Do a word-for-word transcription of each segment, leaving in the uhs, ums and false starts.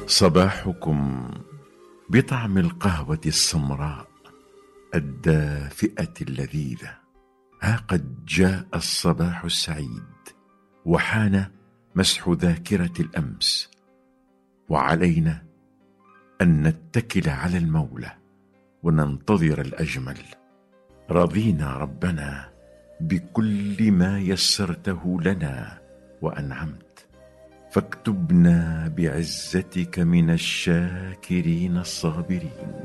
صباحكم بطعم القهوة السمراء الدافئة اللذيذة. ها قد جاء الصباح السعيد، وحان مسح ذاكرة الأمس، وعلينا أن نتكل على المولى وننتظر الأجمل. رضينا ربنا بكل ما يسرته لنا وأنعمت، فاكتبنا بعزتك من الشاكرين الصابرين.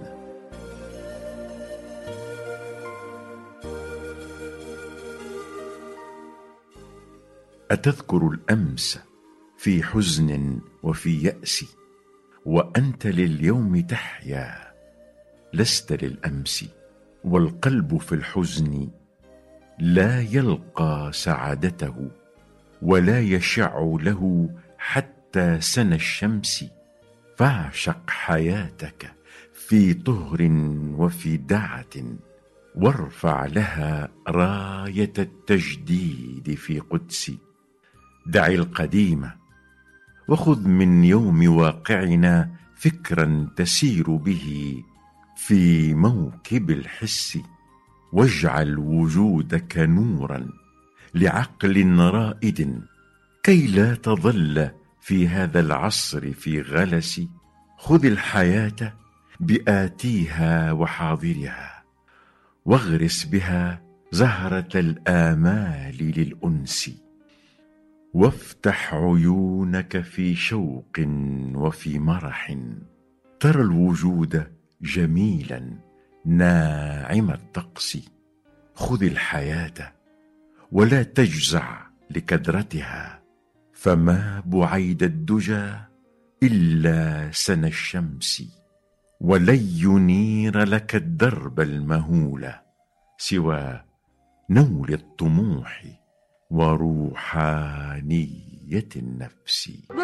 أتذكر الأمس في حزن وفي يأس، وأنت لليوم تحيا لست للأمس، والقلب في الحزن لا يلقى سعادته ولا يشع له حتى سنى الشمس. فاعشق حياتك في طهر وفي دعة، وارفع لها راية التجديد في قدس. دع القديم وخذ من يوم واقعنا فكرا تسير به في موكب الحس، واجعل وجودك نورا لعقل رائد كي لا تظل في هذا العصر في غلس. خذ الحياة بآتيها وحاضرها، واغرس بها زهرة الآمال للأنس، وافتح عيونك في شوق وفي مرح. ترى الوجود جميلا ناعم الطقس. خذ الحياة ولا تجزع لكدرتها، فما بعيد الدجى إلا سنى الشمس، ولن ينير لك الدرب المهول سوى نول الطموح وروحانية النفس.